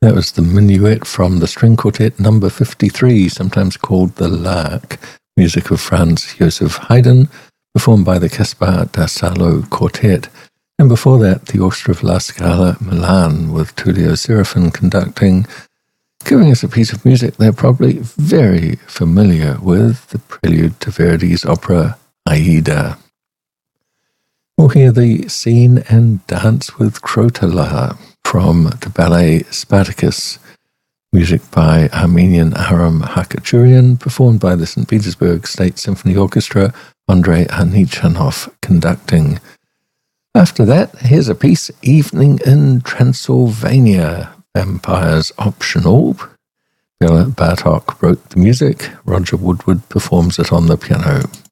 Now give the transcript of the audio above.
That was the Minuet from the String Quartet number 53, sometimes called the Lark, music of Franz Joseph Haydn, performed by the Caspar da Salo Quartet. And before that, the Orchestra of La Scala Milan with Tullio Serafin conducting, giving us a piece of music they're probably very familiar with, the prelude to Verdi's opera Aida. We'll hear the Scene and Dance with Krotala from the ballet Spartacus, music by Armenian Aram Hakachurian, performed by the St. Petersburg State Symphony Orchestra, Andrei Anichanov conducting. After that, here's a piece, Evening in Transylvania, Vampires Optional. Bela Bartok wrote the music, Roger Woodward performs it on the piano.